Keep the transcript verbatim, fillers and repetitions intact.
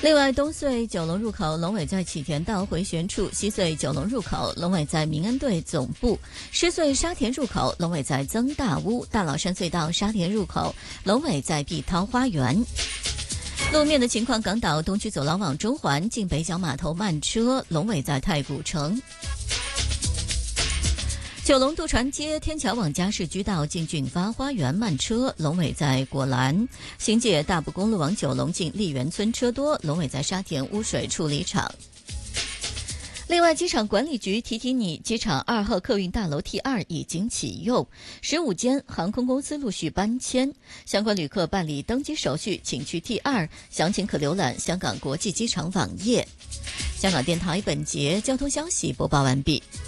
另外，东隧九龙入口龙尾在启田道回旋处，西隧九龙入口龙尾在民安队总部，狮隧沙田入口龙尾在曾大屋，大老山隧道沙田入口龙尾在碧涛花园。路面的情况，港岛东区走廊往中环进北角码头慢车，龙尾在太古城。九龙渡船街天桥往嘉市居道进俊发花园慢车，龙尾在果栏。新界大埔公路往九龙进丽园村车多，龙尾在沙田污水处理厂。另外，机场管理局提提你，机场二号客运大楼 T 二 已经启用，十五间航空公司陆续搬迁，相关旅客办理登机手续，请去 T 二，详情可浏览香港国际机场网页。香港电台本节交通消息播报完毕。